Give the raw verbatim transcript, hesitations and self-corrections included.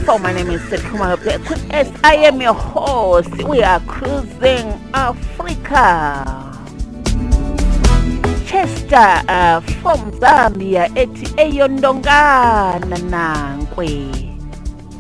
four. My name is Setkuma as I am your host. We are cruising Africa. Chester uh, from Zambia eti eyondongana nankwe.